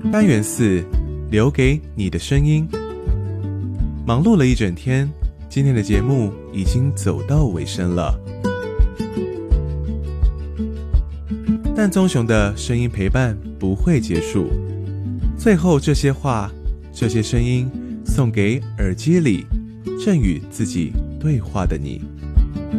单元4，留给你的声音。忙碌了一整天，今天的节目已经走到尾声了。但棕熊的声音陪伴不会结束，最后这些话，这些声音送给耳机里正与自己对话的你。